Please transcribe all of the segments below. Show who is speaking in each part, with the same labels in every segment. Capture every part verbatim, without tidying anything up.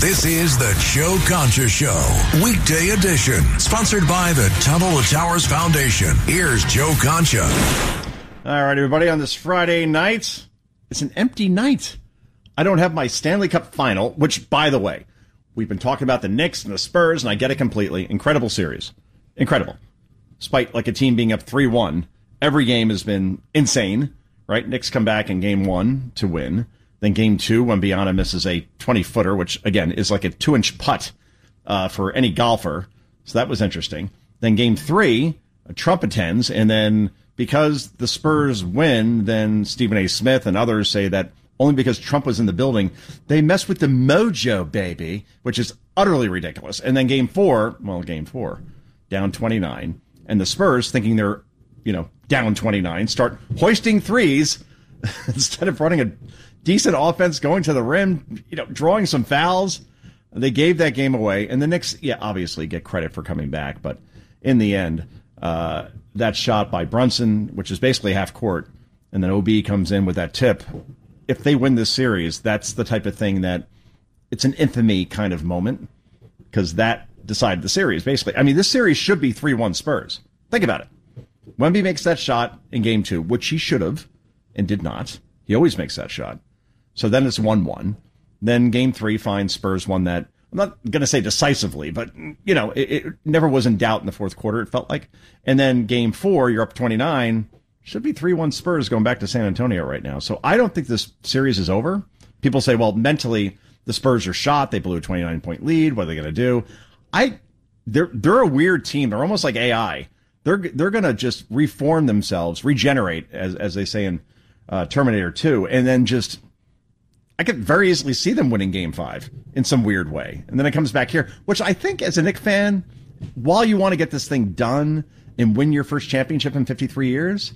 Speaker 1: This is the Joe Concha Show, weekday edition, sponsored by the Tunnel to Towers Foundation. Here's Joe Concha.
Speaker 2: All right, everybody, on this Friday night, it's an empty night. I don't have my Stanley Cup final, which, by the way, we've been talking about the Knicks and the Spurs, and I get it completely. Incredible series. Incredible. Despite like a team being up three one, every game has been insane, right? Knicks come back in game one to win. Then game two, when Wembanyama misses a twenty-footer, which, again, is like a two-inch putt uh, for any golfer. So that was interesting. Then game three, Trump attends, and then because the Spurs win, then Stephen A. Smith and others say that only because Trump was in the building, they messed with the mojo, baby, which is utterly ridiculous. And then game four, well, game four, down twenty-nine, and the Spurs, thinking they're, you know, down twenty-nine, start hoisting threes instead of running a decent offense, going to the rim, you know, drawing some fouls. They gave that game away. And the Knicks, yeah, obviously get credit for coming back. But in the end, uh, that shot by Brunson, which is basically half court, and then O B comes in with that tip. If they win this series, that's the type of thing that it's an infamy kind of moment, because that decided the series, basically. I mean, this series should be three one Spurs. Think about it. Wemby makes that shot in game two, which he should have and did not. He always makes that shot. So then it's one one. Then game three finds Spurs won that. I'm not going to say decisively, but, you know, it, it never was in doubt in the fourth quarter, it felt like. And then game four, you're up twenty-nine. Should be three one Spurs going back to San Antonio right now. So I don't think this series is over. People say, well, mentally, the Spurs are shot. They blew a twenty-nine point lead. What are they going to do? I, they're, they're a weird team. They're almost like A I. They're, they're going to just reform themselves, regenerate, as, as they say in uh, Terminator two, and then just, I could very easily see them winning game five in some weird way. And then it comes back here, which I think as a Knicks fan, while you want to get this thing done and win your first championship in fifty-three years,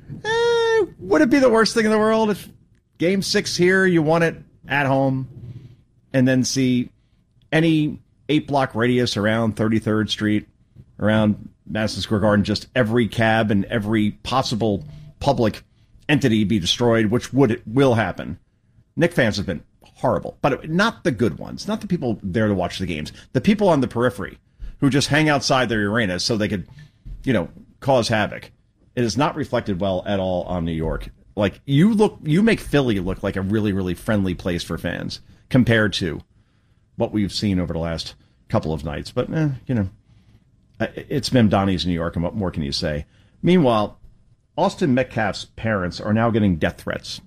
Speaker 2: eh, would it be the worst thing in the world if game six here, you won it at home, and then see any eight block radius around thirty-third Street, around Madison Square Garden, just every cab and every possible public entity be destroyed, which would will happen. Knicks fans have been horrible, but not the good ones, not the people there to watch the games, the people on the periphery who just hang outside their arenas so they could, you know, cause havoc. It is not reflected well at all on New York. Like, you look, you make Philly look like a really, really friendly place for fans compared to what we've seen over the last couple of nights. But, eh, you know, it's Mem Donnie's New York, and what more can you say? Meanwhile, Austin Metcalf's parents are now getting death threats.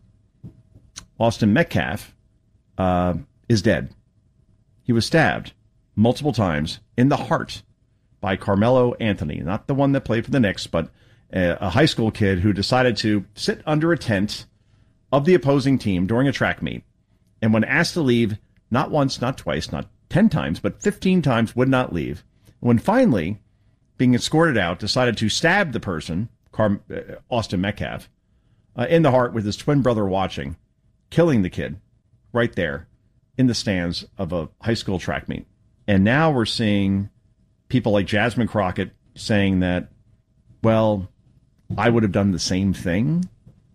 Speaker 2: Austin Metcalf uh, is dead. He was stabbed multiple times in the heart by Carmelo Anthony, not the one that played for the Knicks, but a, a high school kid who decided to sit under a tent of the opposing team during a track meet. And when asked to leave, not once, not twice, not ten times, but fifteen times, would not leave. When finally, being escorted out, decided to stab the person, Car- uh, Austin Metcalf, uh, in the heart with his twin brother watching, killing the kid right there in the stands of a high school track meet. And now we're seeing people like Jasmine Crockett saying that, well, I would have done the same thing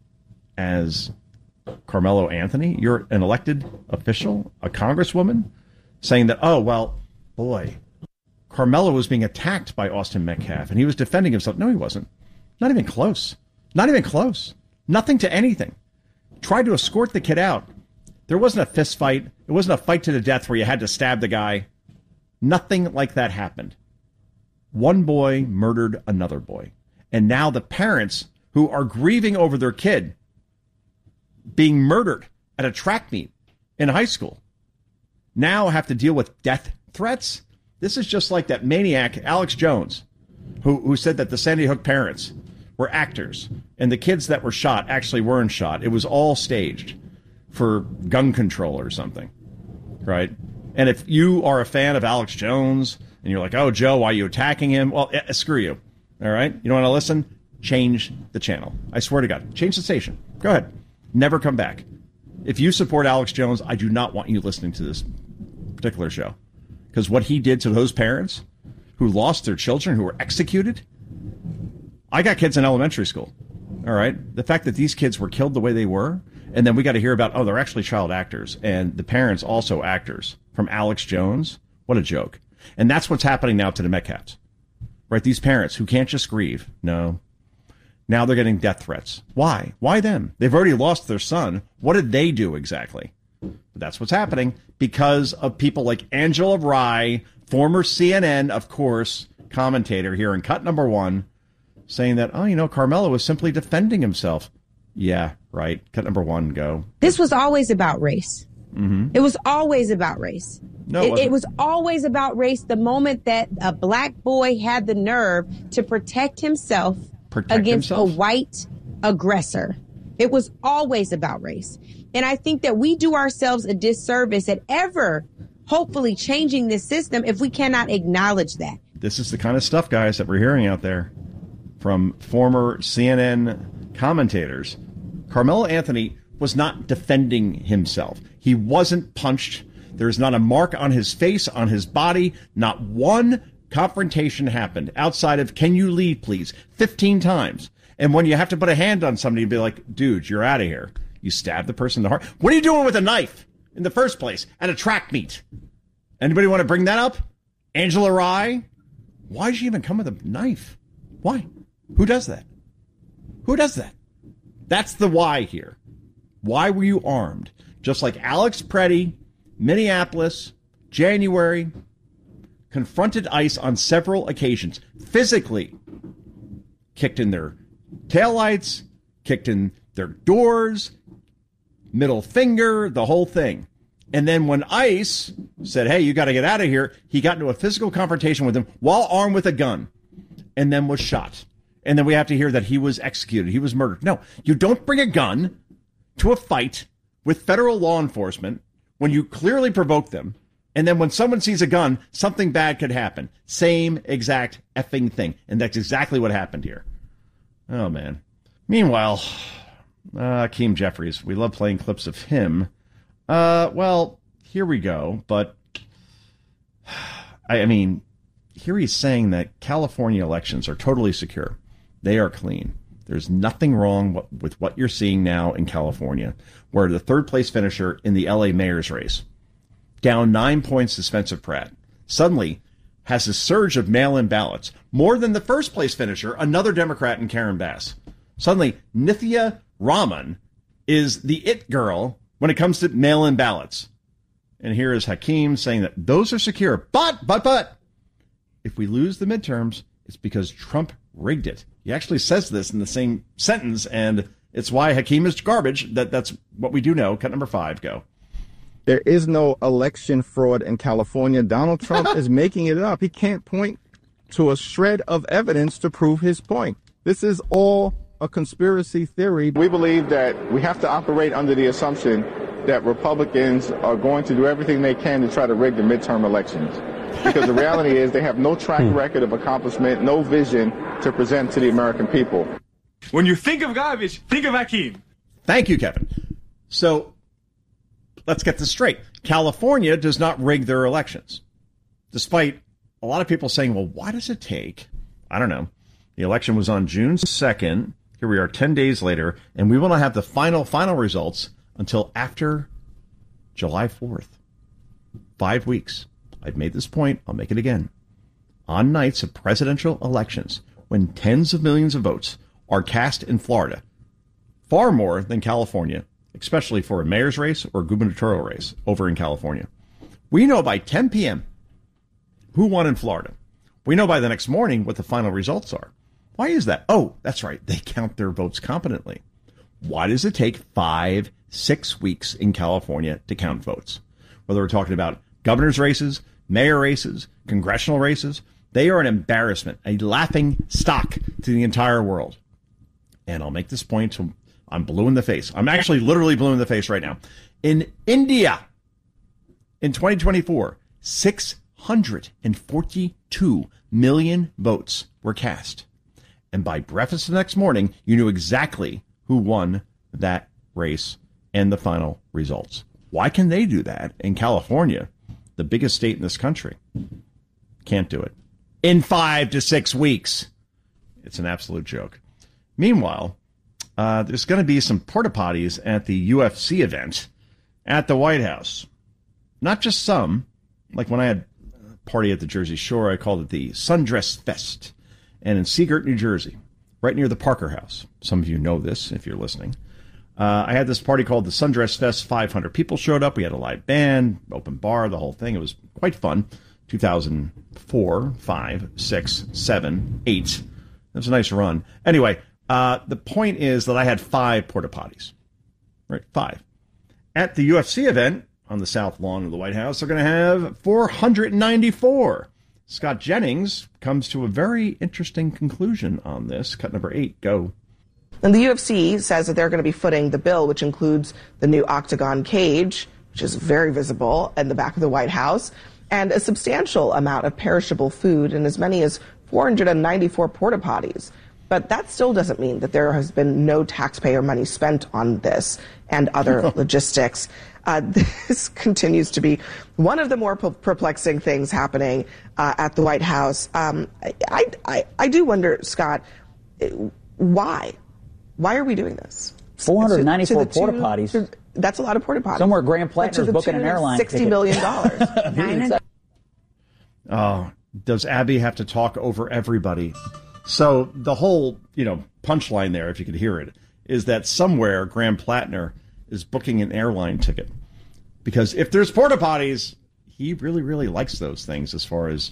Speaker 2: as Carmelo Anthony. You're an elected official, a congresswoman, saying that, oh, well, boy, Carmelo was being attacked by Austin Metcalf and he was defending himself. No, he wasn't. Not even close. Not even close. Nothing to anything. Tried to escort the kid out. There wasn't a fist fight. It wasn't a fight to the death where you had to stab the guy. Nothing like that happened. One boy murdered another boy. And now the parents who are grieving over their kid being murdered at a track meet in high school now have to deal with death threats. This is just like that maniac, Alex Jones, who, who said that the Sandy Hook parents were actors, and the kids that were shot actually weren't shot. It was all staged for gun control or something, right? And if you are a fan of Alex Jones, and you're like, oh, Joe, why are you attacking him? Well, eh, screw you, all right? You don't want to listen? Change the channel. I swear to God. Change the station. Go ahead. Never come back. If you support Alex Jones, I do not want you listening to this particular show. Because what he did to those parents who lost their children, who were executed, I got kids in elementary school, all right? The fact that these kids were killed the way they were, and then we got to hear about, oh, they're actually child actors, and the parents also actors from Alex Jones. What a joke. And that's what's happening now to the Metcalfs. Right? These parents who can't just grieve. No. Now they're getting death threats. Why? Why them? They've already lost their son. What did they do exactly? But that's what's happening because of people like Angela Rye, former C N N, of course, commentator here in cut number one, saying that, oh, you know, Carmelo was simply defending himself. Yeah, right. Cut number one, go.
Speaker 3: This was always about race.
Speaker 2: Mm-hmm.
Speaker 3: It was always about race.
Speaker 2: No,
Speaker 3: it,
Speaker 2: it,
Speaker 3: it was always about race the moment that a black boy had the nerve to protect himself
Speaker 2: protect
Speaker 3: against
Speaker 2: himself?
Speaker 3: a white aggressor. It was always about race. And I think that we do ourselves a disservice at ever hopefully changing this system if we cannot acknowledge that.
Speaker 2: This is the kind of stuff, guys, that we're hearing out there from former C N N commentators. Carmelo Anthony was not defending himself. He wasn't punched. There's not a mark on his face, on his body. Not one confrontation happened outside of, can you leave, please, fifteen times. And when you have to put a hand on somebody, you'd be like, dude, you're out of here. You stab the person in the heart. What are you doing with a knife in the first place at a track meet? Anybody want to bring that up? Angela Rye? Why did she even come with a knife? Why? Who does that? Who does that? That's the why here. Why were you armed? Just like Alex Preddy, Minneapolis, January, confronted ICE on several occasions, physically kicked in their taillights, kicked in their doors, middle finger, the whole thing. And then when ICE said, hey, you got to get out of here, he got into a physical confrontation with them while armed with a gun and then was shot. And then we have to hear that he was executed. He was murdered. No, you don't bring a gun to a fight with federal law enforcement when you clearly provoke them. And then when someone sees a gun, something bad could happen. Same exact effing thing. And that's exactly what happened here. Oh, man. Meanwhile, uh, Hakeem Jeffries, we love playing clips of him. Uh, well, here we go. But, I, I mean, here he's saying that California elections are totally secure. They are clean. There's nothing wrong with what you're seeing now in California, where the third place finisher in the L A mayor's race, down nine points to Spencer Pratt, suddenly has a surge of mail-in ballots, more than the first place finisher, another Democrat in Karen Bass. Suddenly, Nithya Raman is the it girl when it comes to mail-in ballots. And here is Hakeem saying that those are secure. But, but, but, if we lose the midterms, it's because Trump rigged it. He actually says this in the same sentence, and it's why Hakeem is garbage. That That's what we do know. Cut number five, go.
Speaker 4: There is no election fraud in California. Donald Trump is making it up. He can't point to a shred of evidence to prove his point. This is all a conspiracy theory. We believe that we have to operate under the assumption that Republicans are going to do everything they can to try to rig the midterm elections. Because the reality is they have no track record of accomplishment, no vision to present to the American people.
Speaker 5: When you think of garbage, think of Hakeem.
Speaker 2: Thank you, Kevin. So let's get this straight. California does not rig their elections, despite a lot of people saying, well, why does it take? I don't know. The election was on June second. Here we are ten days later, and we will not have the final, final results until after July fourth. Five weeks. I've made this point. I'll make it again. On nights of presidential elections, when tens of millions of votes are cast in Florida, far more than California, especially for a mayor's race or gubernatorial race over in California, we know by ten p.m. who won in Florida. We know by the next morning what the final results are. Why is that? Oh, that's right. They count their votes competently. Why does it take five, six weeks in California to count votes? Whether we're talking about governor's races, mayor races, congressional races, they are an embarrassment, a laughing stock to the entire world. And I'll make this point till I'm blue in the face. I'm actually literally blue in the face right now. In India, in twenty twenty-four, six hundred forty-two million votes were cast. And by breakfast the next morning, you knew exactly who won that race and the final results. Why can they do that in California, the biggest state in this country? Can't do it. In five to six weeks. It's an absolute joke. Meanwhile, uh, there's going to be some porta potties at the U F C event at the White House. Not just some, Like when I had a party at the Jersey Shore, I called it the Sundress Fest. And in Seagirt, New Jersey, right near the Parker House, some of you know this if you're listening, uh, I had this party called the Sundress Fest. five hundred people showed up. We had a live band, open bar, the whole thing. It was quite fun. two thousand four, five, six, seven, eight. It was a nice run. Anyway, uh, the point is that I had five porta potties. Right, five. At the U F C event on the south lawn of the White House, they're going to have four hundred ninety-four. Scott Jennings comes to a very interesting conclusion on this. Cut number eight, go.
Speaker 6: And the U F C says that they're going to be footing the bill, which includes the new octagon cage, which is very visible in the back of the White House, and a substantial amount of perishable food and as many as four hundred ninety-four porta potties. But that still doesn't mean that there has been no taxpayer money spent on this and other logistics. Uh, this continues to be one of the more perplexing things happening uh, at the White House. Um, I, I, I do wonder, Scott, why? Why are we doing this?
Speaker 7: four hundred ninety-four porta potties.
Speaker 6: To, that's a lot of porta potties.
Speaker 7: Somewhere Graham Plattner's booking an airline
Speaker 6: sixty million dollars.
Speaker 2: Oh, does Abby have to talk over everybody? So the whole, you know, punchline there, if you could hear it, is that somewhere Graham Plattner is booking an airline ticket. Because if there's porta potties, he really, really likes those things as far as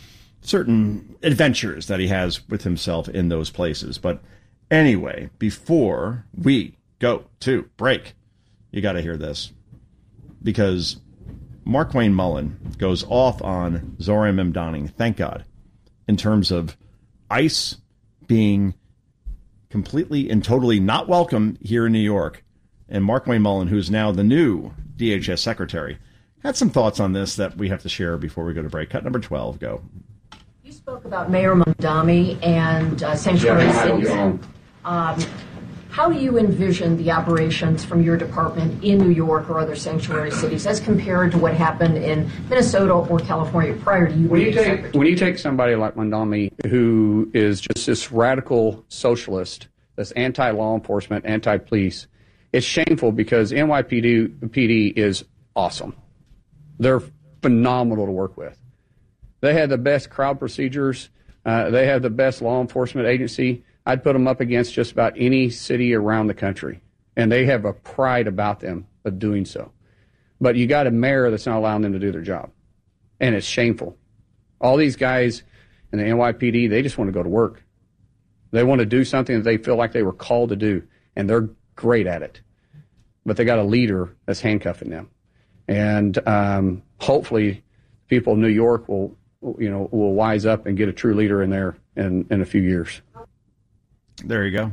Speaker 2: certain adventures that he has with himself in those places. But anyway, before we go to break, you got to hear this. Because Markwayne Mullin goes off on Zohran Mamdani, thank God, in terms of ICE being completely and totally not welcome here in New York. And Markwayne Mullin, who's now the new D H S secretary, had some thoughts on this that we have to share before we go to break. Cut number twelve, go.
Speaker 8: You spoke about Mayor Mamdani and uh, sanctuary cities. Um, how do you envision the operations from your department in New York or other sanctuary cities as compared to what happened in Minnesota or California prior to you
Speaker 9: when
Speaker 8: being
Speaker 9: you take
Speaker 8: secretary?
Speaker 9: When you take somebody like Mamdani, who is just this radical socialist, that's anti-law enforcement, anti-police, it's shameful because N Y P D, P D is awesome. They're phenomenal to work with. They have the best crowd procedures. Uh, they have the best law enforcement agency. I'd put them up against just about any city around the country. And they have a pride about them of doing so. But you got a mayor that's not allowing them to do their job. And it's shameful. All these guys in the N Y P D, they just want to go to work. They want to do something that they feel like they were called to do. And they're great at it. But they got a leader that's handcuffing them. And um, hopefully people in New York will, you know, will wise up and get a true leader in there in, in a few years.
Speaker 2: There you go.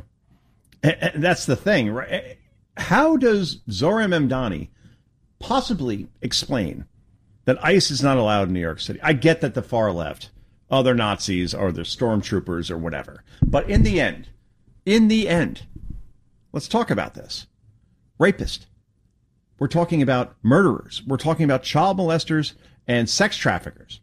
Speaker 2: And that's the thing, right? How does Zohran Mamdani possibly explain that ICE is not allowed in New York City? I get that the far left, oh, they're Nazis or they're stormtroopers or whatever. But in the end, in the end, let's talk about this. Rapist. We're talking about murderers. We're talking about child molesters and sex traffickers,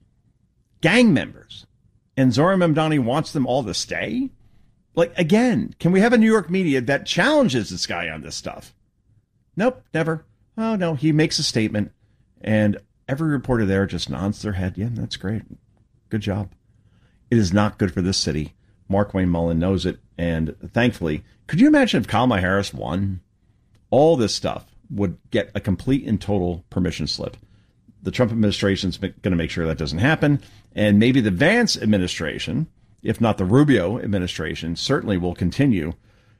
Speaker 2: gang members. And Zohran Mamdani wants them all to stay? Like, again, can we have a New York media that challenges this guy on this stuff? Nope, never. Oh, no, he makes a statement, and every reporter there just nods their head. Yeah, that's great. Good job. It is not good for this city. Markwayne Mullin knows it, and thankfully, could you imagine if Kamala Harris won? All this stuff would get a complete and total permission slip. The Trump administration is going to make sure that doesn't happen, and maybe the Vance administration, if not the Rubio administration, certainly will continue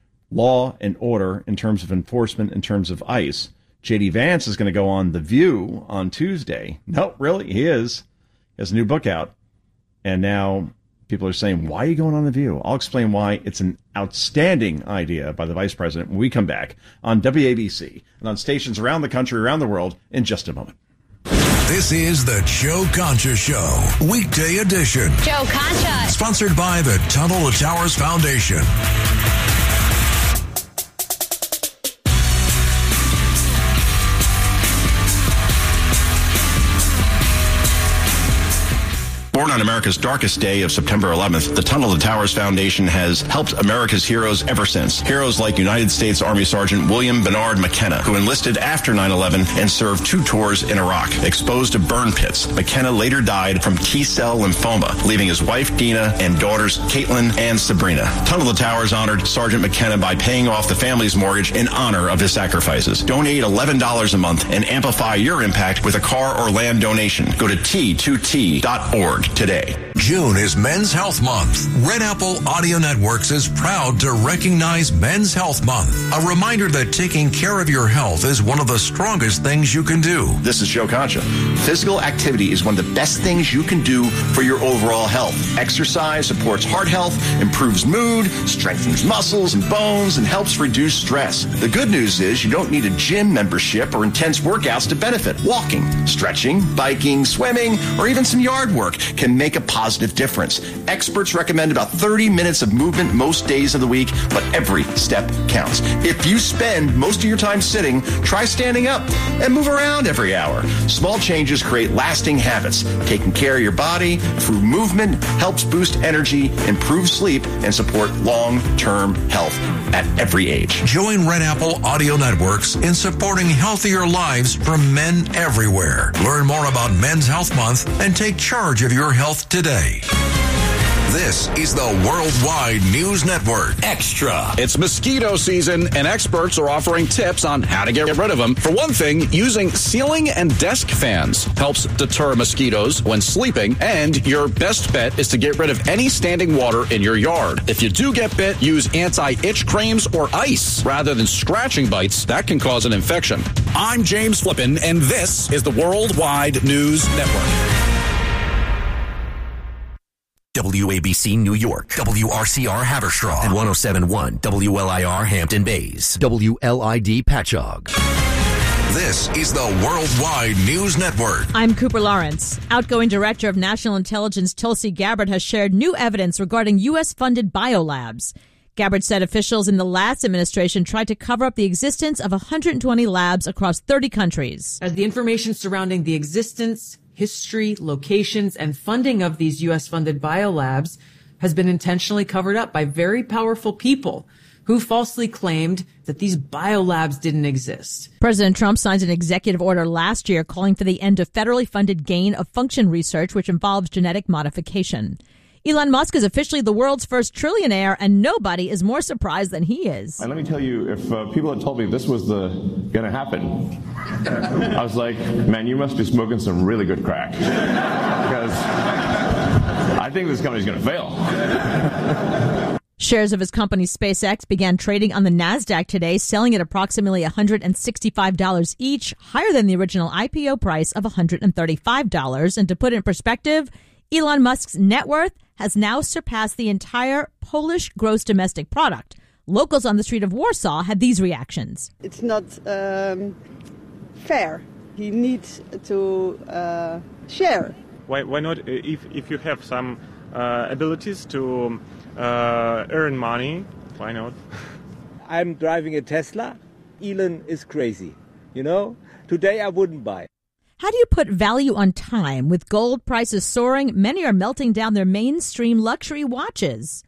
Speaker 2: law and order in terms of enforcement, in terms of ICE. J D Vance is going to go on The View on Tuesday. No, really, he is. He has a new book out. And now people are saying, why are you going on The View? I'll explain why. It's an outstanding idea by the vice president when we come back on W A B C and on stations around the country, around the world in just a moment.
Speaker 1: This is the Joe Concha Show, weekday edition.
Speaker 10: Joe Concha.
Speaker 1: Sponsored by the Tunnel to Towers Foundation.
Speaker 10: Born on America's darkest day of September eleventh, the Tunnel to Towers Foundation has helped America's heroes ever since. Heroes like United States Army Sergeant William Bernard McKenna, who enlisted after nine eleven and served two tours in Iraq. Exposed to burn pits, McKenna later died from T-cell lymphoma, leaving his wife Dina and daughters Caitlin and Sabrina. Tunnel to Towers honored Sergeant McKenna by paying off the family's mortgage in honor of his sacrifices. Donate eleven dollars a month and amplify your impact with a car or land donation. Go to T two T dot org today.
Speaker 1: June is Men's Health Month. Red Apple Audio Networks is proud to recognize Men's Health Month. A reminder that taking care of your health is one of the strongest things you can do.
Speaker 10: This is Joe Concha. Physical activity is one of the best things you can do for your overall health. Exercise supports heart health, improves mood, strengthens muscles and bones, and helps reduce stress. The good news is you don't need a gym membership or intense workouts to benefit. Walking, stretching, biking, swimming, or even some yard work can make a positive difference. Experts recommend about thirty minutes of movement most days of the week, but every step counts. If you spend most of your time sitting, try standing up and move around every hour. Small changes create lasting habits. Taking care of your body through movement helps boost energy, improve sleep, and support long-term health at every age.
Speaker 1: Join Red Apple Audio Networks in supporting healthier lives for men everywhere. Learn more about Men's Health Month and take charge of your health today. This is the Worldwide News Network Extra.
Speaker 11: It's mosquito season, and experts are offering tips on how to get rid of them. For one thing, using ceiling and desk fans helps deter mosquitoes when sleeping, and your best bet is to get rid of any standing water in your yard. If you do get bit, use anti-itch creams or ice rather than scratching bites. That can cause an infection. I'm James Flippin, and this is the Worldwide News Network.
Speaker 12: W A B C New York, W R C R Haverstraw, and one oh seven point one W L I R Hampton Bays, W L I D Patchogue.
Speaker 1: This is the Worldwide News Network.
Speaker 13: I'm Cooper Lawrence. Outgoing Director of National Intelligence Tulsi Gabbard has shared new evidence regarding U S-funded biolabs. Gabbard said officials in the last administration tried to cover up the existence of one hundred twenty labs across thirty countries.
Speaker 14: As the information surrounding the existence, history, locations, and funding of these U S-funded biolabs has been intentionally covered up by very powerful people who falsely claimed that these biolabs didn't exist.
Speaker 13: President Trump signed an executive order last year calling for the end of federally funded gain-of-function research, which involves genetic modification. Elon Musk is officially the world's first trillionaire, and nobody is more surprised than he is.
Speaker 15: And let me tell you, if uh, people had told me this was the going to happen, I was like, man, you must be smoking some really good crack. Because I think this company's going to fail.
Speaker 13: Shares of his company SpaceX began trading on the NASDAQ today, selling at approximately one hundred sixty-five dollars each, higher than the original I P O price of one hundred thirty-five dollars. And to put it in perspective, Elon Musk's net worth has now surpassed the entire Polish gross domestic product. Locals on the street of Warsaw had these reactions.
Speaker 16: It's not um, fair. He needs to uh, share.
Speaker 17: Why, why not? If, if you have some uh, abilities to uh, earn money, why not?
Speaker 18: I'm driving a Tesla. Elon is crazy. You know, today I wouldn't buy.
Speaker 13: How do you put value on time? With gold prices soaring, many are melting down their mainstream luxury watches.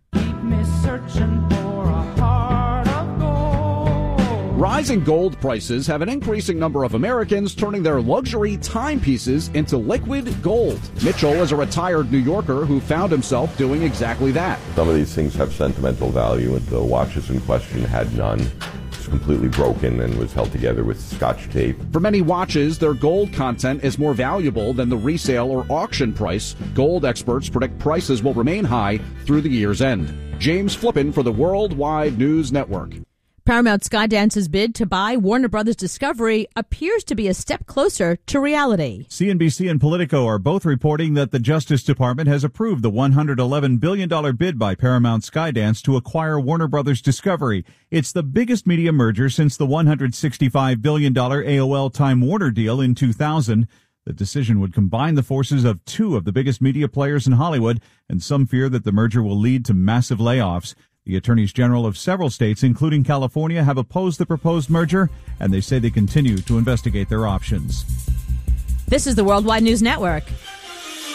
Speaker 11: Rising gold prices have an increasing number of Americans turning their luxury timepieces into liquid gold. Mitchell is a retired New Yorker who found himself doing exactly that.
Speaker 19: Some of these things have sentimental value, and the watches in question had none. Completely broken and was held together with scotch tape.
Speaker 11: For many watches, their gold content is more valuable than the resale or auction price. Gold experts predict prices will remain high through the year's end. James Flippin for the Worldwide News Network.
Speaker 13: Paramount Skydance's bid to buy Warner Brothers Discovery appears to be a step closer to reality.
Speaker 20: C N B C and Politico are both reporting that the Justice Department has approved the one hundred eleven billion dollars bid by Paramount Skydance to acquire Warner Brothers Discovery. It's the biggest media merger since the one hundred sixty-five billion dollars A O L Time Warner deal in two thousand. The decision would combine the forces of two of the biggest media players in Hollywood, and some fear that the merger will lead to massive layoffs. The attorneys general of several states, including California, have opposed the proposed merger, and they say they continue to investigate their options.
Speaker 13: This is the Worldwide News Network.